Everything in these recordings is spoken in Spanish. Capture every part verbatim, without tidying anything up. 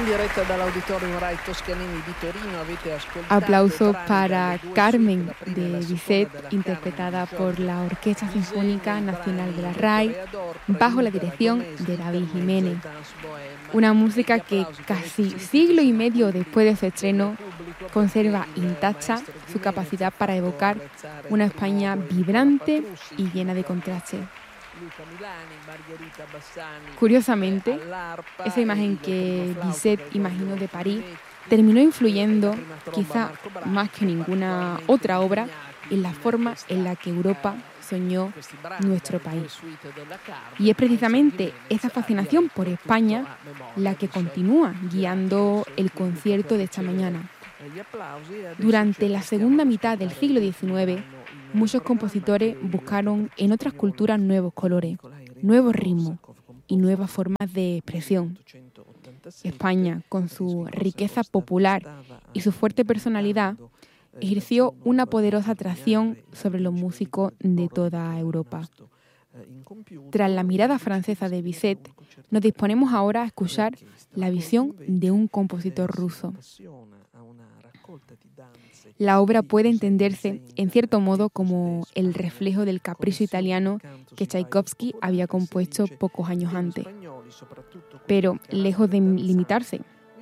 Aplauso para Carmen de Bizet, interpretada por la Orquesta Sinfónica Nacional de la R A I, bajo la dirección de David Jiménez. Una música que casi siglo y medio después de su estreno conserva intacta su capacidad para evocar una España vibrante y llena de contrastes. Curiosamente, esa imagen que Bizet imaginó de París terminó influyendo, quizá más que ninguna otra obra, en la forma en la que Europa soñó nuestro país. Y es precisamente esa fascinación por España la que continúa guiando el concierto de esta mañana. Durante la segunda mitad del siglo diecinueve, muchos compositores buscaron en otras culturas nuevos colores, nuevos ritmos y nuevas formas de expresión. España, con su riqueza popular y su fuerte personalidad, ejerció una poderosa atracción sobre los músicos de toda Europa. Tras la mirada francesa de Bizet, nos disponemos ahora a escuchar la visión de un compositor ruso. La obra puede entenderse, en cierto modo, como el reflejo del capricho italiano que Tchaikovsky había compuesto pocos años antes. Pero lejos de limitarse.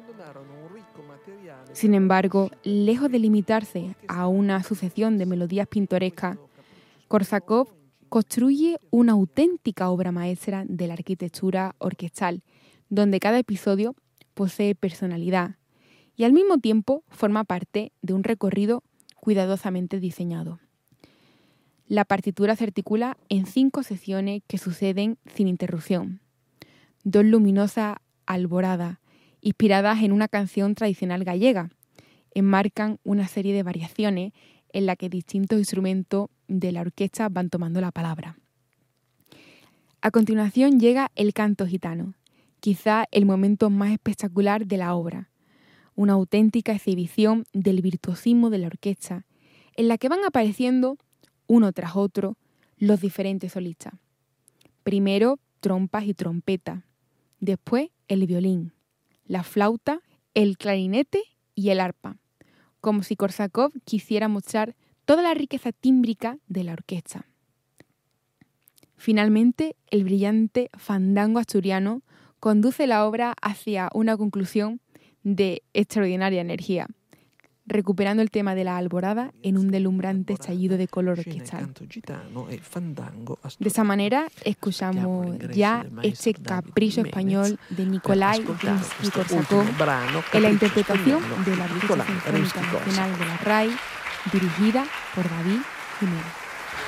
Sin embargo, lejos de limitarse a una sucesión de melodías pintorescas, Korsakov construye una auténtica obra maestra de la arquitectura orquestal, donde cada episodio posee personalidad y al mismo tiempo forma parte de un recorrido cuidadosamente diseñado. La partitura se articula en cinco secciones que suceden sin interrupción. Dos luminosas alboradas, inspiradas en una canción tradicional gallega, enmarcan una serie de variaciones en la que distintos instrumentos de la orquesta van tomando la palabra. A continuación llega el canto gitano, quizá el momento más espectacular de la obra, una auténtica exhibición del virtuosismo de la orquesta, en la que van apareciendo, uno tras otro, los diferentes solistas. Primero, trompas y trompetas, después el violín, la flauta, el clarinete y el arpa, como si Korsakov quisiera mostrar toda la riqueza tímbrica de la orquesta. Finalmente, el brillante fandango asturiano conduce la obra hacia una conclusión de extraordinaria energía, recuperando el tema de la alborada en un deslumbrante estallido de color orquestal. De esa manera, escuchamos ya este capricho español de Nikolai Rimsky-Korsakov en la interpretación de la Orquesta Sinfónica Nacional de la R A I, dirigida por David Jiménez.